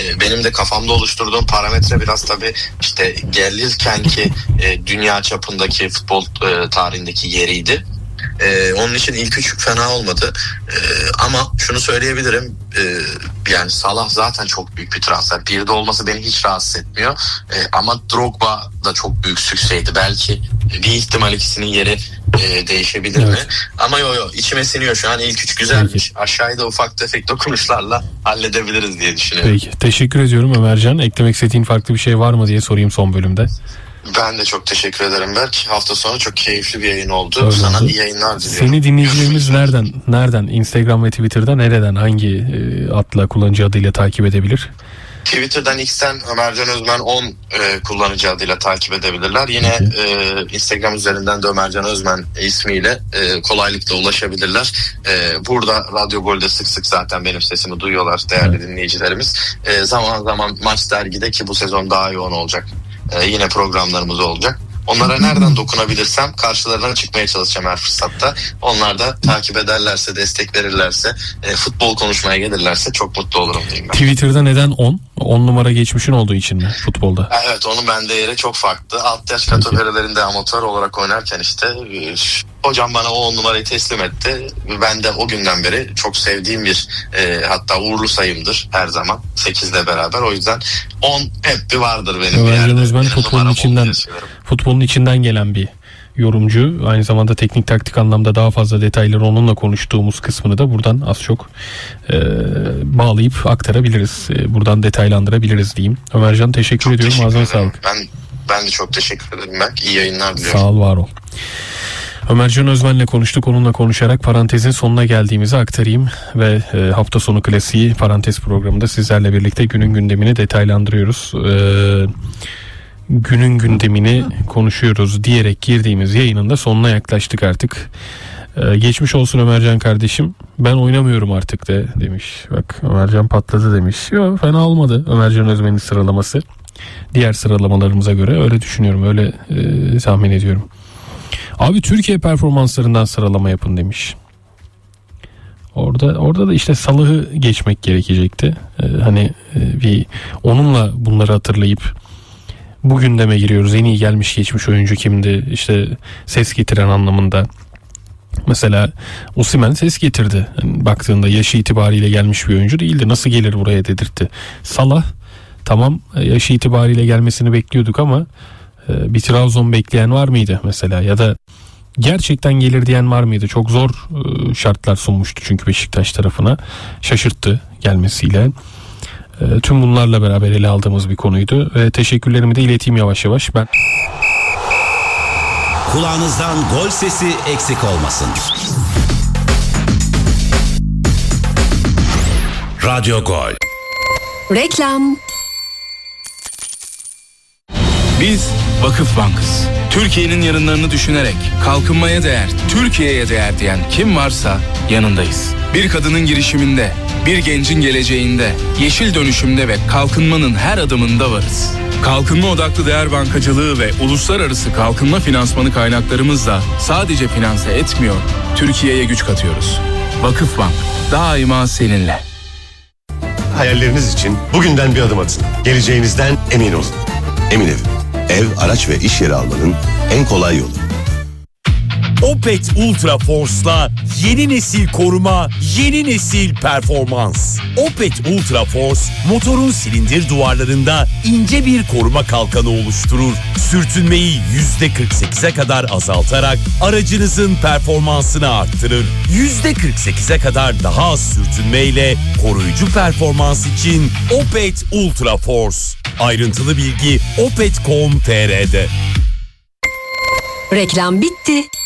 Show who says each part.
Speaker 1: benim de kafamda oluşturduğum parametre biraz tabii işte gelirken ki dünya çapındaki futbol tarihindeki yeriydi. Onun için ilk üç fena olmadı. Ama şunu söyleyebilirim. Yani Salah zaten çok büyük bir transfer. Bir de olması beni hiç rahatsız etmiyor. Ama Drogba da çok büyük sükseydi. Belki bir ihtimal ikisinin yeri değişebilir mi? Ama yo içime siniyor şu an. İlk üç güzelmiş. Aşağıda ufak tefek dokunuşlarla halledebiliriz diye düşünüyorum.
Speaker 2: Peki. Teşekkür ediyorum Ömercan. Eklemek istediğin farklı bir şey var mı diye sorayım son bölümde.
Speaker 1: Ben de çok teşekkür ederim Berk. Hafta sonu çok keyifli bir yayın oldu. Öyle sana iyi yayınlar diliyorum.
Speaker 2: Seni dinleyicilerimiz nereden? Instagram ve Twitter'da nereden? Hangi adla, kullanıcı adıyla takip edebilir?
Speaker 1: Twitter'dan X'ten Ömercan Özmen 10 kullanıcı adıyla takip edebilirler. Yine Instagram üzerinden de Ömercan Özmen ismiyle kolaylıkla ulaşabilirler. Burada Radyo Gol'de sık sık zaten benim sesimi duyuyorlar değerli dinleyicilerimiz. Zaman zaman Maç Dergi'de, ki bu sezon daha yoğun olacak, yine programlarımız olacak. Onlara nereden dokunabilirsem karşılarına çıkmaya çalışacağım her fırsatta. Onlar da takip ederlerse, destek verirlerse, futbol konuşmaya gelirlerse çok mutlu olurum diyeyim ben.
Speaker 2: Twitter'da neden 10? 10 numara geçmişin olduğu için mi futbolda?
Speaker 1: Evet, onun bende yeri çok farklı. Alt yaş kategorilerinde amatör olarak oynarken işte hocam bana o 10 numarayı teslim etti. Ben de o günden beri çok sevdiğim bir hatta uğurlu sayımdır her zaman 8'le beraber. O yüzden 10 hep bir vardır benim.
Speaker 2: Ömercan Özmen futbolun içinden gelen bir yorumcu. Aynı zamanda teknik taktik anlamda daha fazla detayları onunla konuştuğumuz kısmını da buradan az çok bağlayıp aktarabiliriz. Buradan detaylandırabiliriz diyeyim. Ömercan teşekkür ediyorum. Ağzına sağlık.
Speaker 1: Ben de çok teşekkür ederim. İyi yayınlar diliyorum.
Speaker 2: Sağ ol, var ol. Ömercan Özmen'le konuştuk. Onunla konuşarak parantezin sonuna geldiğimizi aktarayım ve hafta sonu klasiği parantez programında sizlerle birlikte günün gündemini detaylandırıyoruz. Günün gündemini konuşuyoruz diyerek girdiğimiz yayının da sonuna yaklaştık artık. Geçmiş olsun Ömercan kardeşim. Ben oynamıyorum artık de demiş. Bak Ömercan patladı demiş. Yok, fena olmadı Ömercan Özmen'in sıralaması. Diğer sıralamalarımıza göre öyle düşünüyorum. Öyle tahmin ediyorum. Abi Türkiye performanslarından sıralama yapın demiş. Orada da işte Salah'ı geçmek gerekecekti. Hani bir onunla bunları hatırlayıp bu gündeme giriyoruz. En iyi gelmiş geçmiş oyuncu kimdi? İşte ses getiren anlamında. Mesela Osimhen ses getirdi. Yani baktığında yaşı itibariyle gelmiş bir oyuncu değildi. Nasıl gelir buraya dedirtti. Salah tamam, yaşı itibariyle gelmesini bekliyorduk ama bir Trabzon bekleyen var mıydı mesela? Ya da gerçekten gelir diyen var mıydı? Çok zor şartlar sunmuştu çünkü Beşiktaş tarafına. Şaşırttı gelmesiyle. Tüm bunlarla beraber ele aldığımız bir konuydu. Ve teşekkürlerimi de ileteyim yavaş yavaş.
Speaker 3: Kulağınızdan gol sesi eksik olmasın. Radyo Gol.
Speaker 4: Reklam.
Speaker 5: Biz Vakıf Bank'ız. Türkiye'nin yarınlarını düşünerek kalkınmaya değer, Türkiye'ye değer diyen kim varsa yanındayız. Bir kadının girişiminde, bir gencin geleceğinde, yeşil dönüşümde ve kalkınmanın her adımında varız. Kalkınma odaklı değer bankacılığı ve uluslararası kalkınma finansmanı kaynaklarımızla sadece finanse etmiyor, Türkiye'ye güç katıyoruz. Vakıfbank, daima seninle.
Speaker 6: Hayalleriniz için bugünden bir adım atın. Geleceğinizden emin olun. Emin Ev, araç ve iş yeri almanın en kolay yolu.
Speaker 7: Opet Ultra Force'la yeni nesil koruma, yeni nesil performans. Opet Ultra Force, motorun silindir duvarlarında ince bir koruma kalkanı oluşturur. Sürtünmeyi %48'e kadar azaltarak aracınızın performansını arttırır. %48'e kadar daha az sürtünmeyle koruyucu performans için Opet Ultra Force. Ayrıntılı bilgi opet.com.tr'de.
Speaker 4: Reklam bitti.